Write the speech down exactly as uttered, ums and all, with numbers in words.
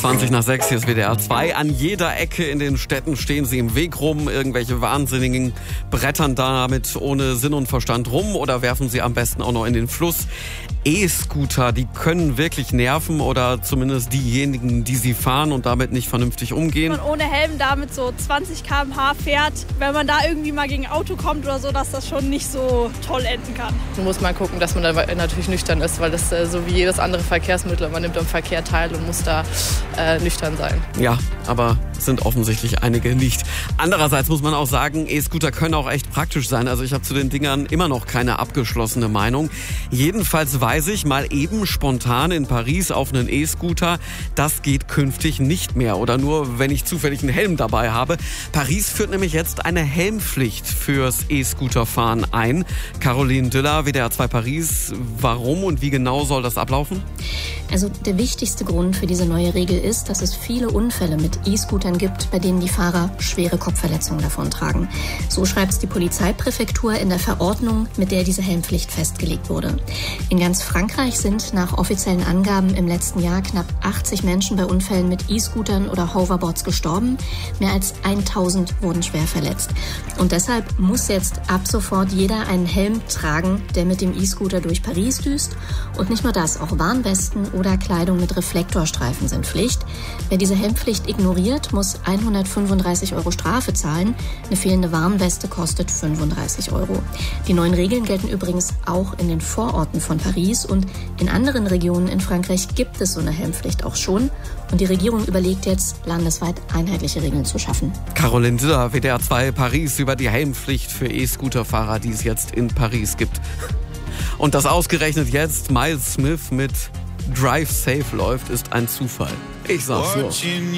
zwanzig nach sechs, hier ist W D R zwei. An jeder Ecke in den Städten stehen sie im Weg rum. Irgendwelche Wahnsinnigen brettern damit ohne Sinn und Verstand rum oder werfen sie am besten auch noch in den Fluss. E-Scooter, die können wirklich nerven oder zumindest diejenigen, die sie fahren und damit nicht vernünftig umgehen. Wenn man ohne Helm damit so zwanzig Kilometer pro Stunde fährt, wenn man da irgendwie mal gegen ein Auto kommt oder so, dass das schon nicht so toll enden kann. Man muss mal gucken, dass man da natürlich nüchtern ist, weil das äh, so wie jedes andere Verkehrsmittel, man nimmt am Verkehr teil und muss da äh, nüchtern sein. Ja, aber sind offensichtlich einige nicht. Andererseits muss man auch sagen, E-Scooter können auch echt praktisch sein. Also ich habe zu den Dingern immer noch keine abgeschlossene Meinung. Jedenfalls weiß ich, mal eben spontan in Paris auf einen E-Scooter, das geht künftig nicht mehr. Oder nur, wenn ich zufällig einen Helm dabei habe. Paris führt nämlich jetzt eine Helmpflicht fürs E-Scooter-Fahren ein. Caroline Düller, W D R zwei Paris. Warum und wie genau soll das ablaufen? Also der wichtigste Grund für diese neue Regel ist, dass es viele Unfälle mit E-Scootern gibt, bei denen die Fahrer schwere Kopfverletzungen davontragen. So schreibt es die Polizeipräfektur in der Verordnung, mit der diese Helmpflicht festgelegt wurde. In ganz Frankreich sind nach offiziellen Angaben im letzten Jahr knapp achtzig Menschen bei Unfällen mit E-Scootern oder Hoverboards gestorben. Mehr als tausend wurden schwer verletzt. Und deshalb muss jetzt ab sofort jeder einen Helm tragen, der mit dem E-Scooter durch Paris düst. Und nicht nur das, auch Warnwesten oder Kleidung mit Reflektorstreifen sind Pflicht. Wer diese Helmpflicht ignoriert, muss hundertfünfunddreißig Euro Strafe zahlen. Eine fehlende Warnweste kostet fünfunddreißig Euro. Die neuen Regeln gelten übrigens auch in den Vororten von Paris und in anderen Regionen in Frankreich gibt es so eine Helmpflicht auch schon. Und die Regierung überlegt jetzt, landesweit einheitliche Regeln zu schaffen. Caroline Düller, W D R zwei Paris, über die Helmpflicht für E-Scooterfahrer, die es jetzt in Paris gibt. Und dass ausgerechnet jetzt Miles Smith mit Drive Safe läuft, ist ein Zufall. Ich sag's nur.